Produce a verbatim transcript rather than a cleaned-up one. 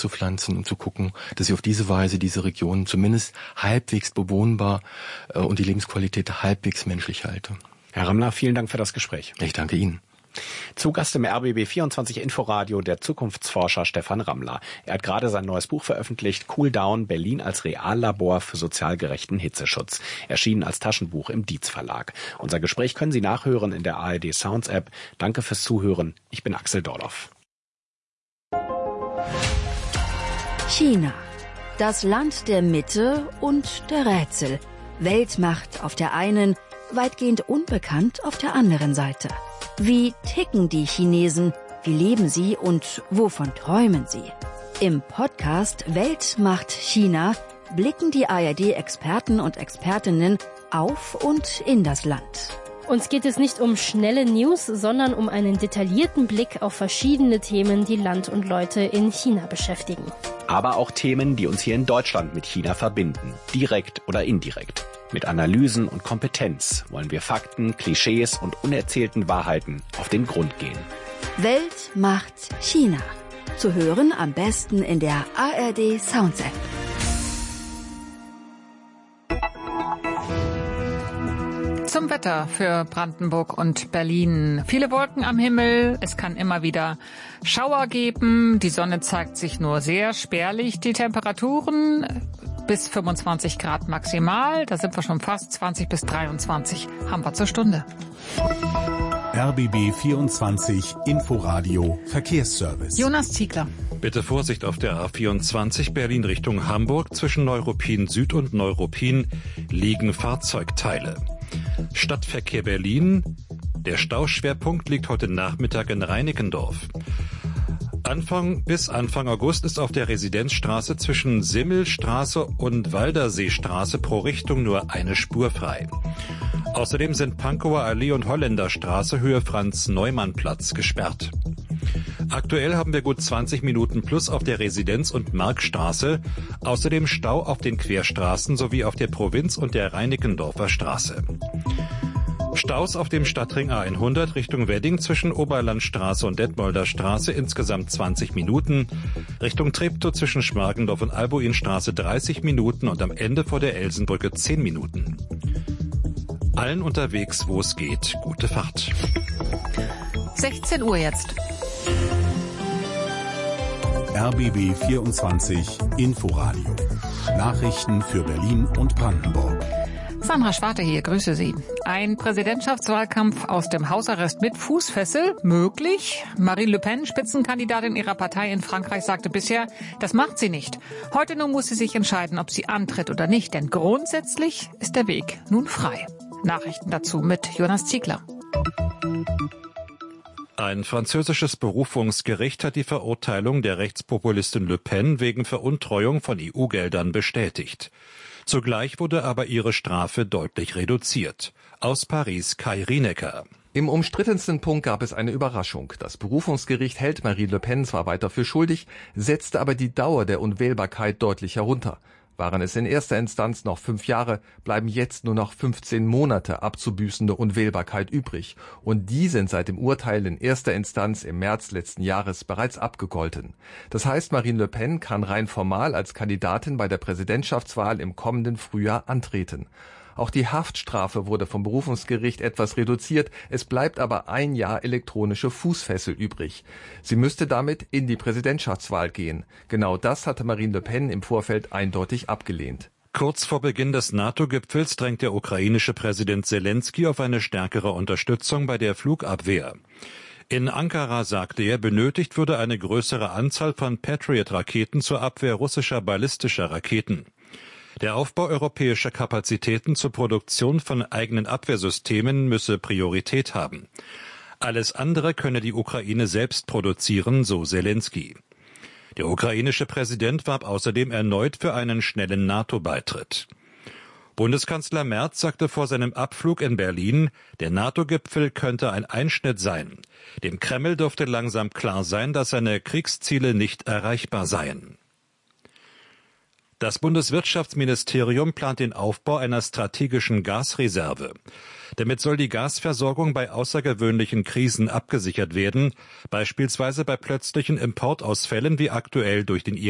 zu pflanzen und zu gucken, dass ich auf diese Weise diese Region zumindest halbwegs bewohnbar äh, und die Lebensqualität halbwegs menschlich halte. Herr Rammler, vielen Dank für das Gespräch. Ich danke Ihnen. Zu Gast im R B B vierundzwanzig Inforadio der Zukunftsforscher Stefan Rammler. Er hat gerade sein neues Buch veröffentlicht, Cool Down, Berlin als Reallabor für sozial gerechten Hitzeschutz. Erschienen als Taschenbuch im Dietz Verlag. Unser Gespräch können Sie nachhören in der A R D Sounds App. Danke fürs Zuhören. Ich bin Axel Dorloff. China. Das Land der Mitte und der Rätsel. Weltmacht auf der einen, weitgehend unbekannt auf der anderen Seite. Wie ticken die Chinesen? Wie leben sie und wovon träumen sie? Im Podcast Weltmacht China blicken die A R D-Experten und Expertinnen auf und in das Land. Uns geht es nicht um schnelle News, sondern um einen detaillierten Blick auf verschiedene Themen, die Land und Leute in China beschäftigen. Aber auch Themen, die uns hier in Deutschland mit China verbinden, direkt oder indirekt. Mit Analysen und Kompetenz wollen wir Fakten, Klischees und unerzählten Wahrheiten auf den Grund gehen. Weltmacht China. Zu hören am besten in der A R D Sounds App. Zum Wetter für Brandenburg und Berlin. Viele Wolken am Himmel. Es kann immer wieder Schauer geben. Die Sonne zeigt sich nur sehr spärlich. Die Temperaturen bis fünfundzwanzig Grad maximal. Da sind wir schon fast. zwanzig bis dreiundzwanzig haben wir zur Stunde. R B B vierundzwanzig Inforadio Verkehrsservice. Jonas Ziegler. Bitte Vorsicht auf der A vierundzwanzig Berlin Richtung Hamburg. Zwischen Neuruppin Süd und Neuruppin liegen Fahrzeugteile. Stadtverkehr Berlin. Der Stauschwerpunkt liegt heute Nachmittag in Reinickendorf. Anfang bis Anfang August ist auf der Residenzstraße zwischen Simmelstraße und Walderseestraße pro Richtung nur eine Spur frei. Außerdem sind Pankower Allee und Holländerstraße Höhe Franz-Neumann-Platz gesperrt. Aktuell haben wir gut zwanzig Minuten plus auf der Residenz- und Markstraße, außerdem Stau auf den Querstraßen sowie auf der Provinz- und der Reinickendorfer Straße. Staus auf dem Stadtring A hundert Richtung Wedding zwischen Oberlandstraße und Detmolder Straße insgesamt zwanzig Minuten, Richtung Treptow zwischen Schmargendorf und Albuinstraße dreißig Minuten und am Ende vor der Elsenbrücke zehn Minuten. Allen unterwegs, wo es geht, gute Fahrt. sechzehn Uhr jetzt. R B B vierundzwanzig Inforadio. Nachrichten für Berlin und Brandenburg. Sandra Schwarte hier, grüße Sie. Ein Präsidentschaftswahlkampf aus dem Hausarrest mit Fußfessel, möglich. Marine Le Pen, Spitzenkandidatin ihrer Partei in Frankreich, sagte bisher, das macht sie nicht. Heute nun muss sie sich entscheiden, ob sie antritt oder nicht, denn grundsätzlich ist der Weg nun frei. Nachrichten dazu mit Jonas Ziegler. Ein französisches Berufungsgericht hat die Verurteilung der Rechtspopulistin Le Pen wegen Veruntreuung von E U-Geldern bestätigt. Zugleich wurde aber ihre Strafe deutlich reduziert. Aus Paris Kai Rienecker. Im umstrittensten Punkt gab es eine Überraschung. Das Berufungsgericht hält Marine Le Pen zwar weiter für schuldig, setzte aber die Dauer der Unwählbarkeit deutlich herunter. Waren es in erster Instanz noch fünf Jahre, bleiben jetzt nur noch fünfzehn Monate abzubüßende Unwählbarkeit übrig. Und die sind seit dem Urteil in erster Instanz im März letzten Jahres bereits abgegolten. Das heißt, Marine Le Pen kann rein formal als Kandidatin bei der Präsidentschaftswahl im kommenden Frühjahr antreten. Auch die Haftstrafe wurde vom Berufungsgericht etwas reduziert. Es bleibt aber ein Jahr elektronische Fußfessel übrig. Sie müsste damit in die Präsidentschaftswahl gehen. Genau das hatte Marine Le Pen im Vorfeld eindeutig abgelehnt. Kurz vor Beginn des NATO-Gipfels drängt der ukrainische Präsident Zelensky auf eine stärkere Unterstützung bei der Flugabwehr. In Ankara sagte er, benötigt würde eine größere Anzahl von Patriot-Raketen zur Abwehr russischer ballistischer Raketen. Der Aufbau europäischer Kapazitäten zur Produktion von eigenen Abwehrsystemen müsse Priorität haben. Alles andere könne die Ukraine selbst produzieren, so Zelensky. Der ukrainische Präsident warb außerdem erneut für einen schnellen NATO-Beitritt. Bundeskanzler Merz sagte vor seinem Abflug in Berlin, der NATO-Gipfel könnte ein Einschnitt sein. Dem Kreml dürfte langsam klar sein, dass seine Kriegsziele nicht erreichbar seien. Das Bundeswirtschaftsministerium plant den Aufbau einer strategischen Gasreserve. Damit soll die Gasversorgung bei außergewöhnlichen Krisen abgesichert werden, beispielsweise bei plötzlichen Importausfällen wie aktuell durch den